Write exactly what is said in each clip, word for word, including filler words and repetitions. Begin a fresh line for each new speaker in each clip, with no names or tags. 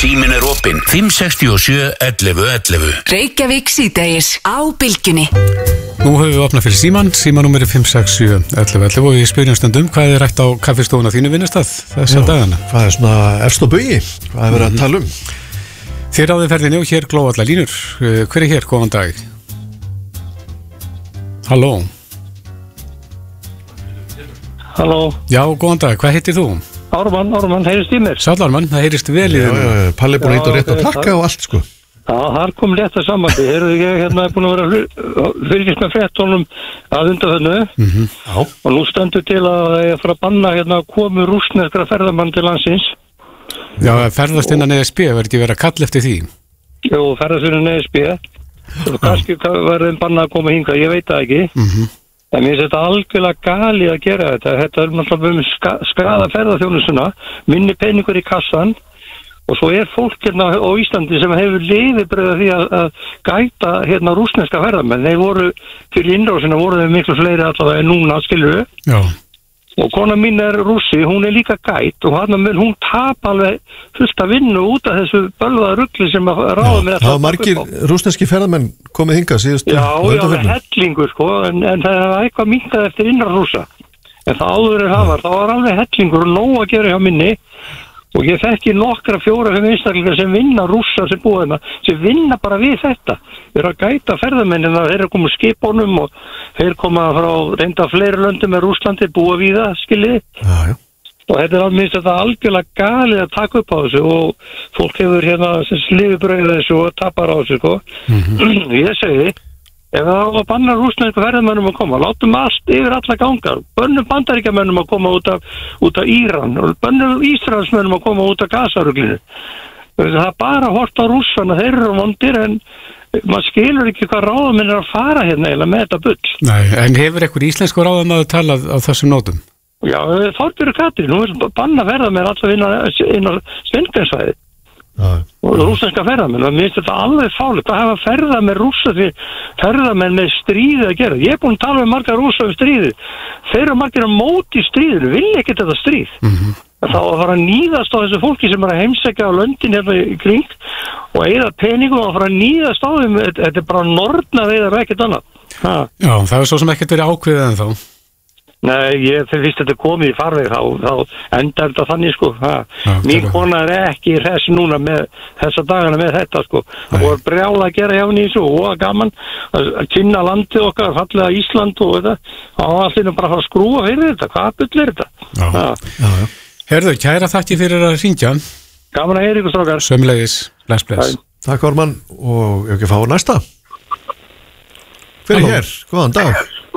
Síminn er opinn fimm sex sjö ellefu ellefu.
Reykjavík síðdegis á Bylgjunni.
Nú höfum við opnað fyrir síman, símanúmeri fimm sex sjö ellefu ellefu og ég spyrjum stundum hvað er rætt á kaffistofuna þínu vinnustað þessa dagana.
Hvað er svona efst á baugi? Hvað er verið að tala um?
Þér ráðið ferðinni og hér glóa allar línur. Hver er hér? Góðan dag. Halló.
Halló.
Já, góðan dag. Hvað heitir þú?
Ármann, Ármann, heyrist í mér?
Sæll Ármann, það heyrist vel í þér.
Já, já, Palli er búin að íta rétt að takka og allt, sko.
Já, þar kom rétt að samvætti. Heyrðu, ég hérna er búin að vera fylgist með fréttunum að undanförnu.
Mm-hmm.
Já.
Og nú stendur til að ég fara að banna hérna komu rússneskra ferðamann til landsins.
Já, ferðast innan E S B, verður ekki verið að kalla eftir því?
Jú, ferðast innan E S B. Og kannski verður þeim banna að koma hingað, ég veit það ekki.
Mm-hmm.
En mér finnst þetta algjörlega galið að gera þetta. Þetta er náttúrulega um ska, skada ferðarþjónustuna, minni peningur í kassan og svo er fólk hérna á Íslandi sem hefur lifibrauð af því að, að gæta hérna rússneska ferðarmenn. Þeir voru fyrir innrásina voru þeir miklu fleiri allavega en núna, skilur við.
Já.
Og kona mín er rússi, hún er líka gæt og hann mun hún tap alveg fullt að vinna út af þessu bölvaða rugli sem að ráða með þetta.
Það var margir rússneski ferðamenn komið hingað síðustu.
Já, já, hellingur sko, en, en það er eitthvað minkað eftir innra rússa. En það áður er hafar, það var alveg hellingur og nóg að gera hjá minni og ég þekki nokkra fjóra fimm einstaklingar sem vinna rússa sem búið hérna, sem vinna bara við þetta. Þeir eru að gæta ferðamennina, þeir eru að koma skipunum og þeir koma frá reynda fleiri löndum með Rússlandi, búa við það, skiljiði.
Já, já.
Og þetta er alveg þetta algjörlega galið að taka upp á þessu og fólk hefur hérna lifibrauð þessu og tapar á þessu, sko. Mm-hmm. Ég segi, ef það á að banna rússnesku ferðamönnum að koma, látum allt yfir alla gangar, bönnum bandaríkjamönnum að koma út af, út af Íran og bönnum Ísraelsmönnum að koma út af Gazaruglinu. Það er bara hort á rússana, þeir eru vondir en maður skilur ekki hvað ráðamenn er að fara hérna eða með þetta bull.
Nei, en hefur einhver íslensku ráðamaður talað á þessum nótum?
Já, Þorbjörn Katrín, hún er banna ferðamenn alltaf inn á, inn á Svengensvæði.
Já.
Og rússneska ferðamenn, og mér finnst þetta alveg fálegt að hafa ferðamenn rússa því ferðamenn með stríði að gera. Ég er búin að tala með margar rússa um stríði. Þeir eru margir að móti stríðinu, vilja ekki þetta stríð. Mm-hmm. Þá að fara að níðast á þessu fólki sem er að heimsækja á löndin hérna í kring og eigða peningum og að fara að níðast á þeim, þetta er bara nornað eða ekkert annað. Ha.
Já, það er svo sem ekkert verið ákveðið en þá.
Nei, ég finnst þetta komið í farveg þá, þá endar þetta þannig sko. Ha.
Já,
mín kona er ekki hress núna með þessa dagana með þetta sko. Það voru brjála að gera hjá henni í svo og gaman að kynna landið okkar, fallega Ísland og þetta og allir bara fara að skrúa fyrir þetta, hvað bull er þetta?
Já,
ha.
Já, já.
Herðu, kæra þakki fyrir að hringja.
Gaman að heyra ykkur strákar.
Sömuleiðis, bless, bless.
Takk Ármann og ég ekki fá næsta. Hver er hér? Góðan dag.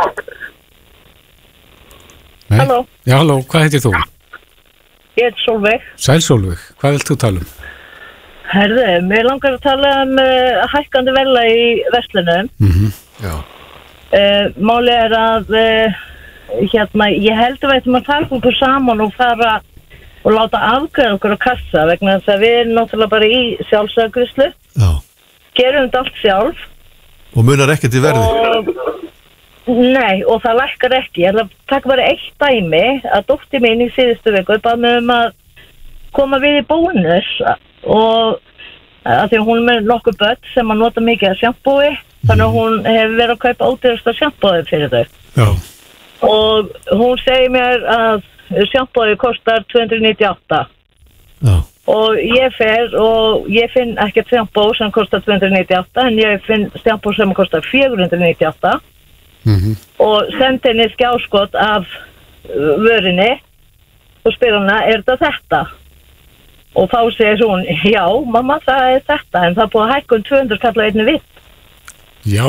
Nei.
Halló.
Já, halló, hvað heitir þú?
Ég heit Sólveig.
Sæl Sólveig, hvað vilt þú tala um?
Herðu, mér langar að tala um uh, hækkandi verðlag í verslunum.
Mm-hmm.
Já.
Uh, máli er að uh, hérna, ég held að við ætlum að taka okkur saman og fara og láta afgræða okkur á kassa vegna þess að við erum náttúrulega bara í sjálfsafgreiðslu.
Já.
Gerum þetta allt sjálf.
Og munar ekkert í verði?
Og, nei, og það lækkar ekki. Ég ætla að taka bara eitt dæmi að dóttir mín í síðustu viku bað mig um að koma við í bónus og að því að hún er með nokkuð börn sem að nota mikið af sjampói, þannig að hún hefur verið að kaupa ódýrasta sjampói fyrir þau.
Já.
Og hún segir mér að sjampói kostar tvö hundruð níutíu og átta.
Já.
Og ég fer og ég finn ekkert sjampó sem kostar tvö hundruð níutíu og átta en ég finn sjampó sem kostar fjögur hundruð níutíu og átta.
Mm-hmm.
Og sendi henni skjáskot af vörinni og spyr hana, er þetta þetta? Og þá segir hún, já mamma það er þetta en það er búið að hækka um tvö hundruð kalla einni vitt.
Já.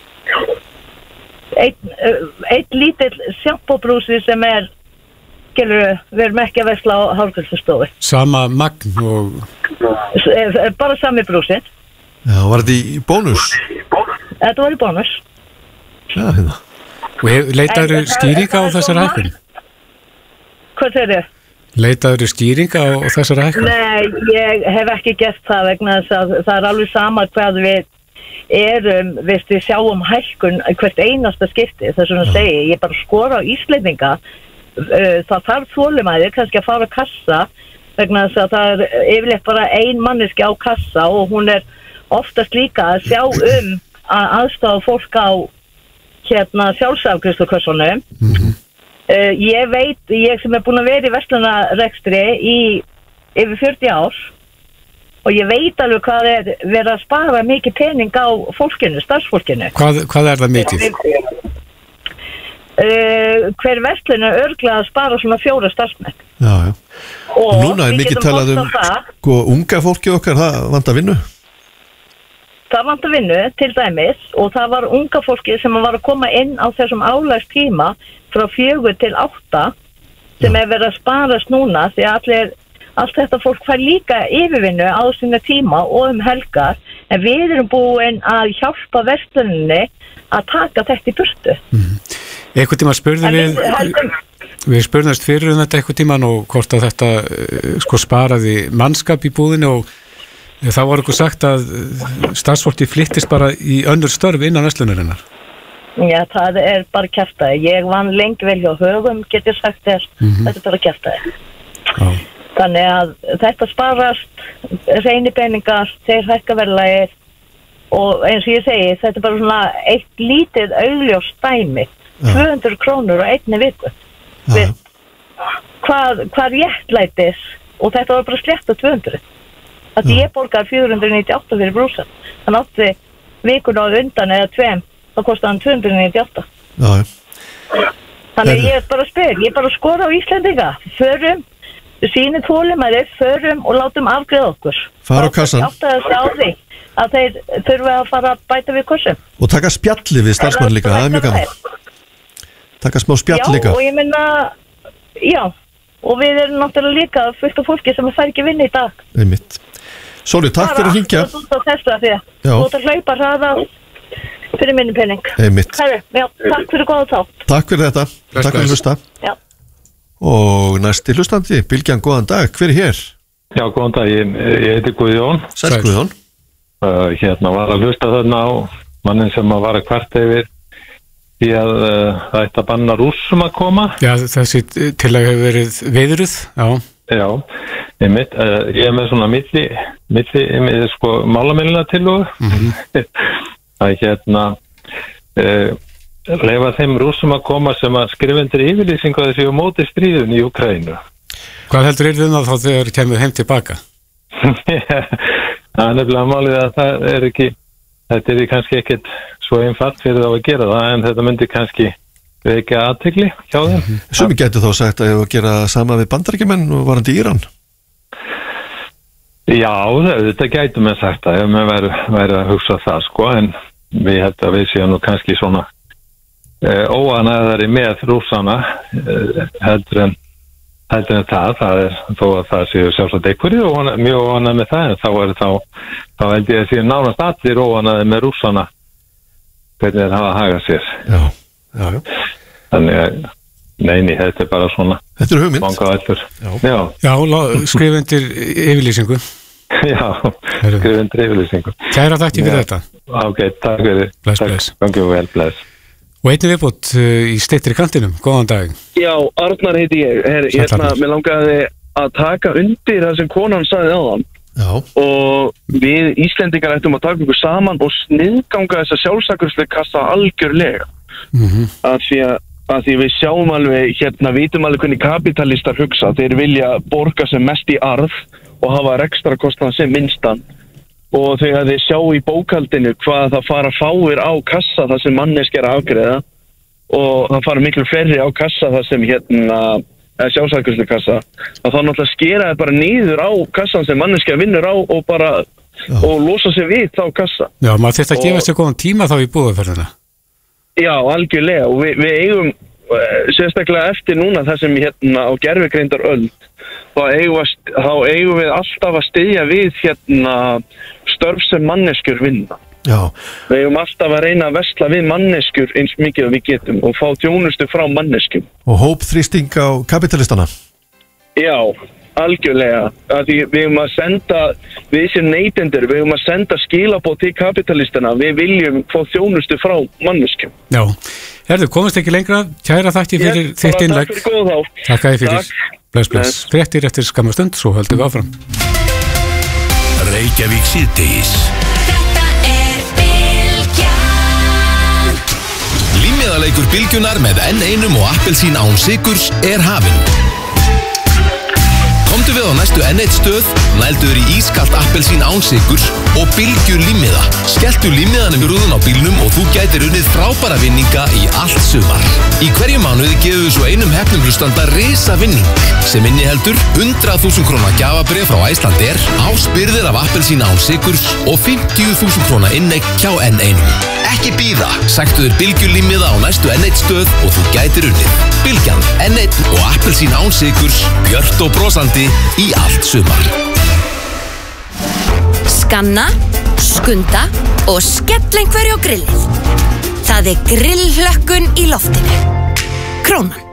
Einn ein lítill sjampóbrúsi sem er, skilur við erum ekki að versla á hárgreiðslustofu.
Sama magn og...
Bara sami brúsin.
Já, var þetta í bónus?
Þetta var í bónus.
Já, hérna.
Og leitaður skýringa á þessari hækkun?
Hvað segir þið?
Leitaður skýringa á þessari hækkun?
Nei, ég hef ekki gert það vegna þess að það er alveg sama hvað við erum, veist, við sjáum hækkun hvert einasta skipti, þess að segi, ég bara skora á Íslendinga, það þarf þolinmæði kannski að fara að kassa vegna þess að það er yfirleitt bara ein manneski á kassa og hún er oftast líka að sjá um að aðstofa fólk á hérna sjálfsafgreiðslukössunum. Mm-hmm. uh, ég veit, ég sem er búin að vera í verslunarrekstri í yfir fjörutíu ár og ég veit alveg hvað er verið að spara mikið pening á fólkinu, starfsfólkinu.
Hvað, hvað er það mikið?
Uh, hver verslun er örglega að spara svona fjóra starfsmenn.
Já, já.
Og
núna er mikið talað um sko, unga fólki okkar, það vantar vinnu?
Það vantar vinnu, til dæmis, og það var unga fólki sem var að koma inn á þessum álagstíma frá fjögur til átta sem já. Er verið að sparast núna því að allir, allt þetta fólk fær líka yfirvinnu á sinna tíma og um helgar, en við erum búin að hjálpa versluninni að taka þetta í burtu.
Mm. Eitthvað tíma spurðum við, við, við spurðumst fyrir um þetta eitthvað tíman og hvort að þetta sko sparaði mannskap í búðinu og það var eitthvað sagt að starfsfólki flyttist bara í önnur störf innan verslunarinnar.
Já, það er bara kjaftaði. Ég vann lengi vel hjá Högum, get ég sagt þér, mm-hmm. þetta er bara kjaftaði. Já. Þannig að þetta sparast, reyni peningar, þeir hækka verðlagir og eins og ég segi, þetta er bara svona eitt lítið augljós dæmi. tvö hundruð krónur á einni viku. Við, hvað, hvað réttlætis og þetta var bara slétt á tvö hundruð. Þannig ég borgar fjögur hundruð níutíu og átta fyrir brúsan. Þannig átti vikuna á undan eða tveim, þá kosti hann tvö hundruð níutíu og átta. Já. Þannig ég bara spyr, ég bara skora á Íslendinga. Förum, sýnið þolinmæði, förum og látum afgreiða okkur.
Fara á kassan.
Áttaðu sig á því að þeir þurfa að fara að bæta við kursum.
Og taka spjalli við starfsmann líka, það er mjög gaman. Taka smá spjall
já,
líka.
Já, og ég minna, já, og við erum náttúrulega líka fullt af fólki sem fær ekki vinna í dag.
Einmitt. Sóli, takk fyrir að hringja.
Það er út á þessu að því að þú ert að hlaupa hraða fyrir minni penning.
Einmitt.
Herru, já, takk fyrir góða þá.
Takk fyrir þetta, bless, takk fyrir að hlusta.
Já.
Og næsti hlustandi, Bylgjan, góðan dag, hver er hér?
Já, góðan dag, ég, ég heiti Guðjón.
Sæll Guðjón.
Uh, hérna var að hlusta þarna á mannin sem var að kvarta yfir því að uh, það ætti að banna Rússum að koma. Já,
þessi til að hefur verið viðruð, já.
Já, ég, mitt, uh, ég er með svona milli, milli með sko málamiðluna tillögu. Mm-hmm. Það hérna uh, leyfa þeim Rússum að koma sem að skrifa undir yfirlýsingu að þessi á móti stríðun í Úkraínu.
Hvað heldur er það þá þegar kemur heim tilbaka?
Það er nefnilega málið að það er ekki, þetta er kannski ekkert svo einfalt fyrir þá að gera það, en þetta myndi kannski vekja athygli hjá þeim. Mm-hmm.
Sumi getur þá sagt að ég var að gera sama við Bandaríkjamenn og varandi í Íran?
Já, þetta gætu með sagt að ef maður væri, væri að hugsa það, sko, en við held að við séum nú kannski svona eh, óanæðari með rússana eh, heldur en heldur en það, það er þó að það séu sjálfsagt einhverju og mjög óanæði með það, en þá er þá, þá held ég að séu nánast allir óanæði með rússana hvernig þeir hafa að haga sér.
Já, já, já.
Þannig að, neini, þetta er bara svona.
Þetta er hugmynd.
Manga allur.
Já, já. já skrif undir yfirlýsingu.
Já, skrif undir yfirlýsingu.
Kæra þakki fyrir þetta.
Ok, takk fyrir.
Bless, bless.
Gangi vel, bless.
Og einnig viðbútt uh, í styttri kantinum, góðan dag.
Já, Arnar heiti ég. Her, hérna, mér langaði að taka undir það sem konan sagði áðan.
Já.
Og við Íslendingar ættum að taka okkur saman og sniðganga þessa sjálfsakarsleikassa algjörlega. Mm-hmm. Af því að, að því við sjáum alveg, hérna, vitum alveg hvernig kapitalistar hugsa. Þeir vilja borga sem mest í arð og hafa rekstrakostnað sem minnstan. Og þegar þið sjá í bókaldinu hvað það fara fáir á kassa þar sem manneski er að afgreiða og það fara miklu fleiri á kassa þar sem hérna sjálfsakarslu kassa, að þá náttúrulega skera það bara niður á kassan sem manneski vinnur á og bara já. Og losa sig við þá kassa.
Já, maður þetta að gefa sér góðan tíma þá í búðaferðina.
Já, algjörlega, og við, við eigum sérstaklega eftir núna það sem hérna á gervigreindar öld þá eigum, við, þá eigum við alltaf að styðja við hérna störf sem manneskjur vinna.
Já.
Við eigum alltaf að reyna að versla við manneskjur eins mikið að við getum og fá þjónustu frá manneskjum.
Og hópþrýsting á kapitalistana?
Já, algjörlega. Að því við eigum að senda, við sem neytendur, við eigum að senda skilaboð til kapitalistana. Við viljum fá þjónustu frá manneskjum.
Já, Herðu, komast ekki lengra, kæra þakki fyrir
Ég-
þitt
bara
innlegg.
Takk fyrir góð þá.
Takk að þið fyrir.
Takk.
Bless, bless. Fréttir eftir skamma stund, svo höldum við áfram.
Reykjavík síðdegis.
Þetta er Bylgjan.
Límmiðaleikur Bylgjunar með enn einum og appelsín án sykurs er hafinn. Komdu við á næstu enn eitt stöð, nælduður í ískalt appelsín án sykurs og Bylgju límmiða. Skelltu límmiðanum í rúðun á bílnum og þú gætir unnið frábæra vinninga í allt sumar. Í hverju mánuði gefum við svo einum hefnum hlustanda risa vinning sem inniheldur hundrað þúsund króna gjafabréf frá Icelandair, áspyrðir af appelsín án sykurs og fimmtíu þúsund króna inneign hjá enn einum. Ekki bíða, sæktu þér Bylgju límmiða á næstu enn eitt stöð og þú gætir unnið. Bylgjan, enn einn og appelsín án sykurs, björt og brosandi í allt sumar.
Skanna, skunda og skell einhverju á grillið. Það er grillhlökkun í loftinu. Krónan.